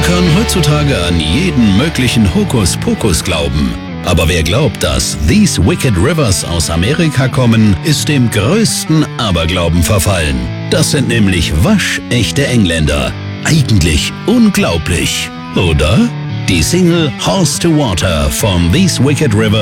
kann heutzutage an jeden möglichen Hokuspokus glauben. Aber wer glaubt, dass These Wicked Rivers aus Amerika kommen, ist dem größten Aberglauben verfallen. Das sind nämlich waschechte Engländer. Eigentlich unglaublich, oder? Die Single Horse to Water von These Wicked Rivers